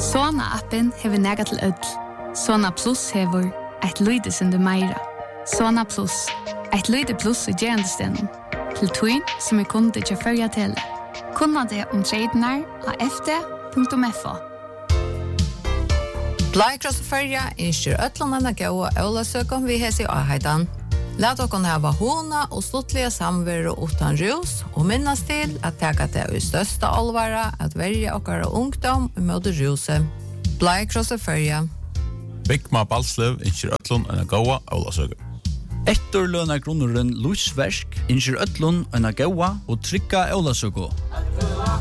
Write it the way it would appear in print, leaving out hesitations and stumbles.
Sona-appen hever nega til ødel. Sona Plus hever et lydesende meira. Sona Plus, et lyde plus i gerandestenen. Til tøyn som kunde til førja tele. Kunna det tradenar av fd.fo. Blaikross og førja innskjer øtlånene gå og ølasøkken vi hes i Aheidan. Lat okkon hava hona og sluttlige samvero utan rus og minnas til at teka det i største alvara at verja okkara ungdom mot ruset. Blaikross og førja. Bygma Balslev innskjer øtlån en gåa ølasøkken. Etterlønna grunneren Lusversk innskjer øtlån en gåa og trykka ølasøkken.